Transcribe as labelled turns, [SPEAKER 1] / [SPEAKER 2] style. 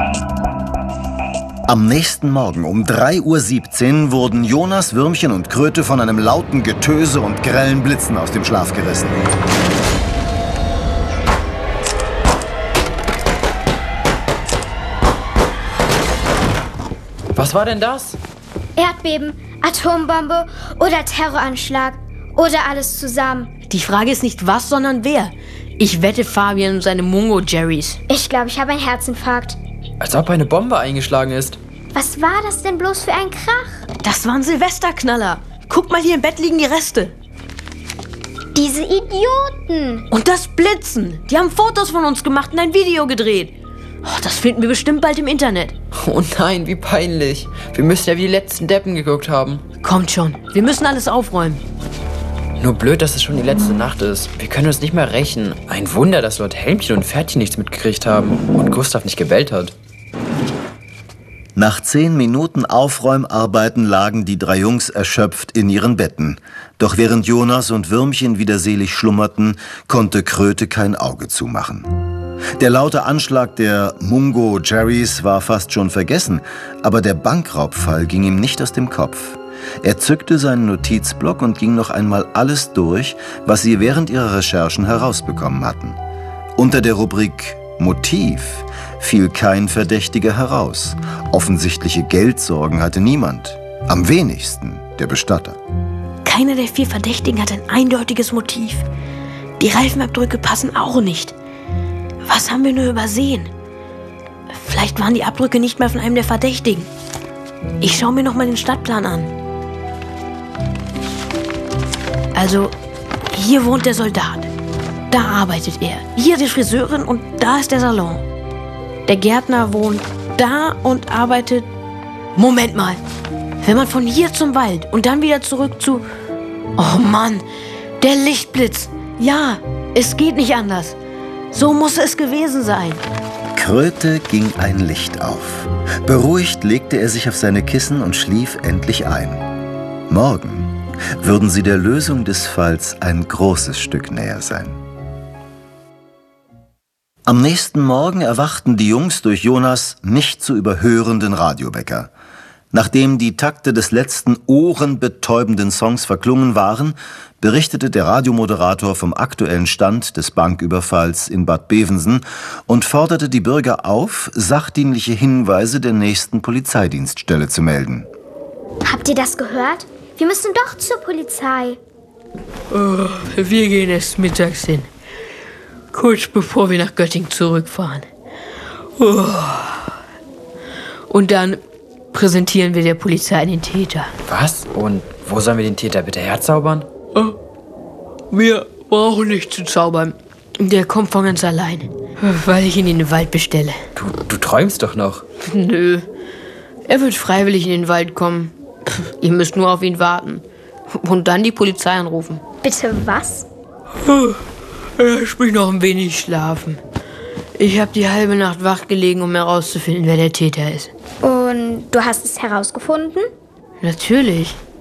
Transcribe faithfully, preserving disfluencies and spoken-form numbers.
[SPEAKER 1] Am nächsten Morgen um drei Uhr siebzehn wurden Jonas, Würmchen und Kröte von einem lauten Getöse und grellen Blitzen aus dem Schlaf gerissen.
[SPEAKER 2] Was war denn das?
[SPEAKER 3] Erdbeben, Atombombe oder Terroranschlag oder alles zusammen.
[SPEAKER 4] Die Frage ist nicht was, sondern wer. Ich wette Fabian und seine Mungo-Jerrys.
[SPEAKER 3] Ich glaube, ich habe einen Herzinfarkt.
[SPEAKER 2] Als ob eine Bombe eingeschlagen ist.
[SPEAKER 3] Was war das denn bloß für ein Krach?
[SPEAKER 4] Das waren Silvesterknaller. Guck mal, hier im Bett liegen die Reste.
[SPEAKER 3] Diese Idioten.
[SPEAKER 4] Und das Blitzen. Die haben Fotos von uns gemacht und ein Video gedreht. Oh, das finden wir bestimmt bald im Internet.
[SPEAKER 2] Oh nein, wie peinlich. Wir müssen ja wie die letzten Deppen geguckt haben.
[SPEAKER 4] Kommt schon, wir müssen alles aufräumen.
[SPEAKER 2] Nur blöd, dass es schon die letzte Nacht ist. Wir können uns nicht mehr rächen. Ein Wunder, dass Lord Helmchen und Pferdchen nichts mitgekriegt haben und Gustav nicht gebellt hat.
[SPEAKER 1] Nach zehn Minuten Aufräumarbeiten lagen die drei Jungs erschöpft in ihren Betten. Doch während Jonas und Würmchen wieder selig schlummerten, konnte Kröte kein Auge zumachen. Der laute Anschlag der Mungo-Jerrys war fast schon vergessen, aber der Bankraubfall ging ihm nicht aus dem Kopf. Er zückte seinen Notizblock und ging noch einmal alles durch, was sie während ihrer Recherchen herausbekommen hatten. Unter der Rubrik Motiv fiel kein Verdächtiger heraus. Offensichtliche Geldsorgen hatte niemand. Am wenigsten der Bestatter.
[SPEAKER 4] Keiner der vier Verdächtigen hat ein eindeutiges Motiv. Die Reifenabdrücke passen auch nicht. Was haben wir nur übersehen? Vielleicht waren die Abdrücke nicht mehr von einem der Verdächtigen. Ich schaue mir noch mal den Stadtplan an. Also, hier wohnt der Soldat. Da arbeitet er. Hier die Friseurin und da ist der Salon. Der Gärtner wohnt da und arbeitet... Moment mal. Wenn man von hier zum Wald und dann wieder zurück zu... Oh Mann, der Lichtblitz. Ja, es geht nicht anders. So muss es gewesen sein.
[SPEAKER 1] Kröte ging ein Licht auf. Beruhigt legte er sich auf seine Kissen und schlief endlich ein. Morgen würden sie der Lösung des Falls ein großes Stück näher sein. Am nächsten Morgen erwachten die Jungs durch Jonas nicht zu überhörenden Radiowecker. Nachdem die Takte des letzten ohrenbetäubenden Songs verklungen waren, berichtete der Radiomoderator vom aktuellen Stand des Banküberfalls in Bad Bevensen und forderte die Bürger auf, sachdienliche Hinweise der nächsten Polizeidienststelle zu melden.
[SPEAKER 3] Habt ihr das gehört? Wir müssen doch zur Polizei.
[SPEAKER 4] Oh, wir gehen erst mittags hin. Kurz bevor wir nach Göttingen zurückfahren. Oh. Und dann präsentieren wir der Polizei den Täter.
[SPEAKER 2] Was? Und wo sollen wir den Täter bitte herzaubern?
[SPEAKER 4] Oh. Wir brauchen nicht zu zaubern. Der kommt von ganz allein, weil ich ihn in den Wald bestelle.
[SPEAKER 2] Du, du träumst doch noch.
[SPEAKER 4] Nö, er wird freiwillig in den Wald kommen. Ihr müsst nur auf ihn warten und dann die Polizei anrufen.
[SPEAKER 3] Bitte was?
[SPEAKER 4] Lass mich noch ein wenig schlafen. Ich habe die halbe Nacht wach gelegen, um herauszufinden, wer der Täter ist.
[SPEAKER 3] Und du hast es herausgefunden?
[SPEAKER 4] Natürlich.